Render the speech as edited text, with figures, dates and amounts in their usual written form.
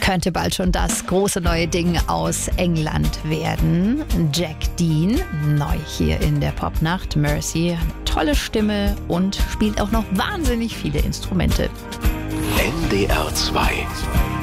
könnte bald schon das große neue Ding aus England werden. Jack Dean, neu hier in der Popnacht. Mercy, tolle Stimme und spielt auch noch wahnsinnig viele Instrumente. NDR 2